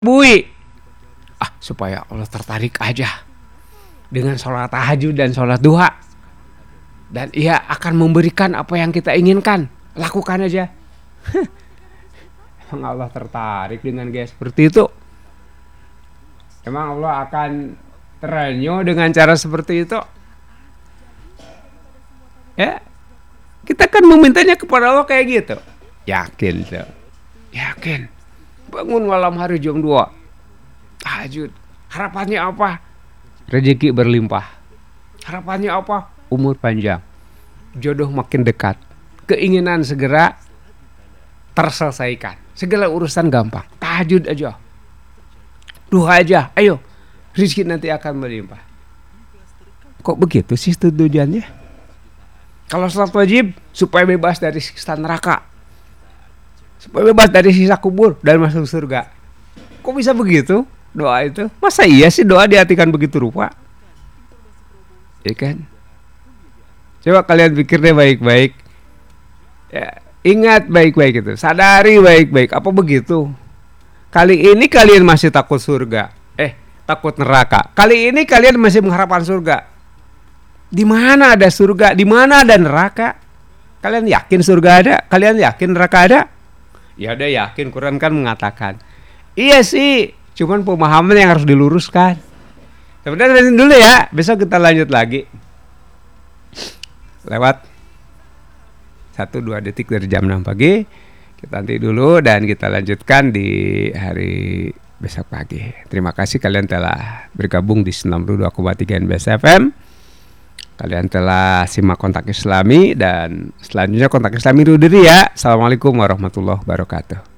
Bui, supaya Allah tertarik aja dengan sholat tahajud dan sholat duha, dan Ia akan memberikan apa yang kita inginkan. Lakukan aja. Emang Allah tertarik dengan gaya seperti itu? Emang Allah akan terenyuh dengan cara seperti itu? Ya, kita kan memintanya kepada Allah kayak gitu. Yakin tuh, yakin. Bangun malam hari jam 2 tahajud. Harapannya apa? Rezeki berlimpah. Harapannya apa? Umur panjang, jodoh makin dekat, keinginan segera terselesaikan, segala urusan gampang. Tahajud aja, duha aja, ayo, rezeki nanti akan berlimpah. Kok begitu sih tujuannya? Kalau salat wajib supaya bebas dari siksa neraka, supaya bebas dari siksa kubur dan masuk surga. Kok bisa begitu doa itu? Masa iya sih doa diartikan begitu rupa? Ya kan? Coba kalian pikir deh baik-baik. Ya, ingat baik-baik itu, sadari baik-baik. Apa begitu? Kali ini kalian masih takut surga, takut neraka. Kali ini kalian masih mengharapkan surga. Di mana ada surga? Di mana ada neraka? Kalian yakin surga ada? Kalian yakin neraka ada? Ya udah yakin, Quran kan mengatakan. Iya sih, cuman pemahaman yang harus diluruskan. Sebenarnya dulu ya, besok kita lanjut lagi. Lewat 1-2 detik dari jam 6 pagi. Kita nanti dulu dan kita lanjutkan di hari besok pagi. Terima kasih kalian telah bergabung di 92,3 NBS FM. Kalian telah simak Kontak Islami, dan selanjutnya Kontak Islami dulu diri ya. Assalamualaikum warahmatullahi wabarakatuh.